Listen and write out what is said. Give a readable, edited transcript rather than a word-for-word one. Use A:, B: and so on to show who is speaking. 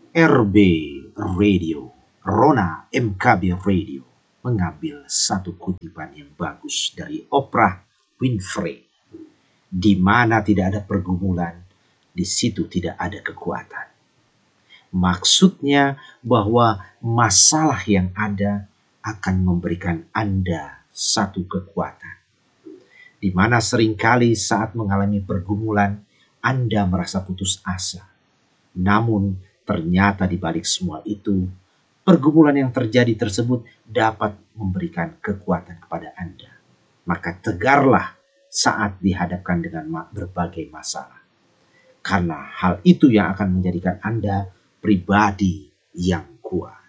A: RB Radio, Rona MKB Radio, mengambil satu kutipan yang bagus dari Oprah Winfrey. Di mana tidak ada pergumulan, di situ tidak ada kekuatan. Maksudnya bahwa masalah yang ada akan memberikan Anda satu kekuatan. Di mana seringkali saat mengalami pergumulan, Anda merasa putus asa. Namun ternyata di balik semua itu, pergumulan yang terjadi tersebut dapat memberikan kekuatan kepada Anda. Maka tegarlah saat dihadapkan dengan berbagai masalah. Karena hal itu yang akan menjadikan Anda pribadi yang kuat.